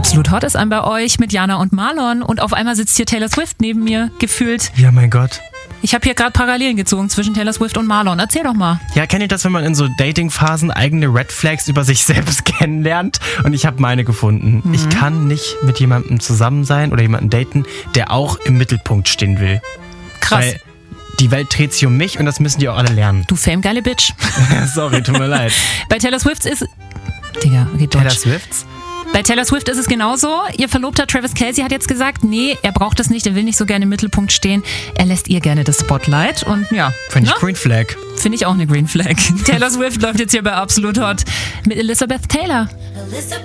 Absolut Hot ist an bei euch mit Jana und Marlon und auf einmal sitzt hier Taylor Swift neben mir, gefühlt. Ja, mein Gott. Ich habe hier gerade Parallelen gezogen zwischen Taylor Swift und Marlon. Erzähl doch mal. Ja, kennt ihr das, wenn man in so Dating-Phasen eigene Red Flags über sich selbst kennenlernt? Und ich habe meine gefunden. Ich kann nicht mit jemandem zusammen sein oder jemanden daten, der auch im Mittelpunkt stehen will. Krass. Weil die Welt dreht sich um mich und das müssen die auch alle lernen. Du famegeile Bitch. Sorry, tut mir leid. Bei Taylor Swift ist... Digga, okay, Taylor Deutsch. Swifts? Bei Taylor Swift ist es genauso. Ihr Verlobter Travis Kelce hat jetzt gesagt, nee, er braucht das nicht, er will nicht so gerne im Mittelpunkt stehen. Er lässt ihr gerne das Spotlight und ja. Finde ich Green Flag. Finde ich auch eine Green Flag. Taylor Swift läuft jetzt hier bei Absolut Hot mit Elizabeth Taylor. Elizabeth